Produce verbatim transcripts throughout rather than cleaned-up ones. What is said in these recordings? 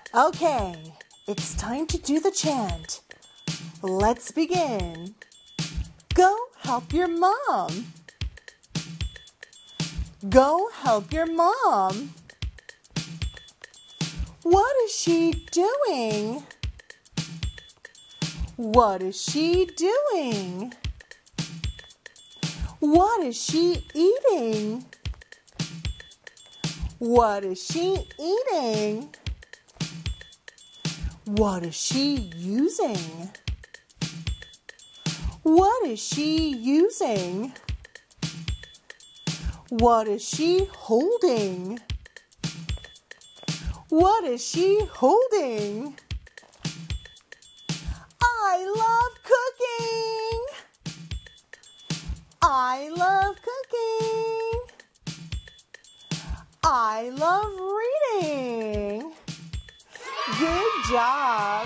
Okay, it's time to do the chant. Let's begin. Go help your mom. Go help your mom. What is she doing? What is she doing? What is she eating? What is she eating? What is she using? What is she using? What is she holding? What is she holding? I love cooking. I love cooking. I love reading. Good job.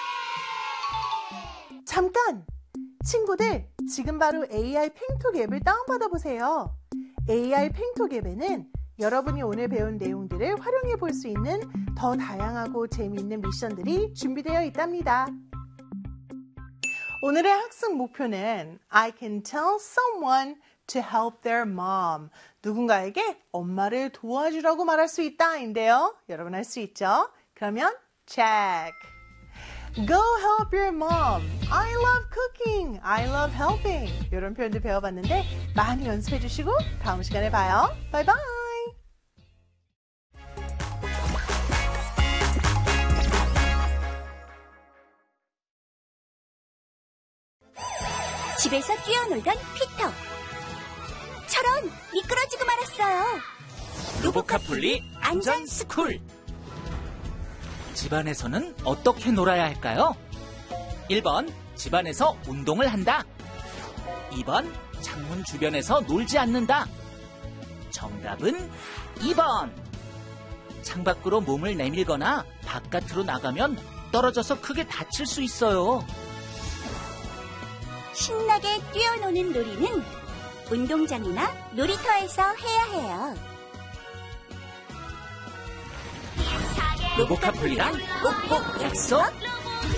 잠깐! 친구들, 지금 바로 에이아이 팽톡 앱을 다운받아 보세요. 에이아이 팽톡 앱에는 여러분이 오늘 배운 내용들을 활용해 볼 수 있는 더 다양하고 재미있는 미션들이 준비되어 있답니다. 오늘의 학습 목표는 I can tell someone to help their mom. 누군가에게 엄마를 도와주라고 말할 수 있다 인데요. 여러분 할 수 있죠? 그러면 check. Go help your mom. I love cooking. I love helping. 이런 표현들 배워봤는데 많이 연습해 주시고 다음 시간에 봐요. 바이바이. 집에서 뛰어놀던 피터. 철원 미끄러지고 말았어요. 로보카폴리 안전스쿨. 집안에서는 어떻게 놀아야 할까요? 일 번, 집안에서 운동을 한다. 이 번, 창문 주변에서 놀지 않는다. 정답은 이 번. 창밖으로 몸을 내밀거나 바깥으로 나가면 떨어져서 크게 다칠 수 있어요. 신나게 뛰어노는 놀이는 운동장이나 놀이터에서 해야 해요. 로보카폴리랑 꼭꼭 약속.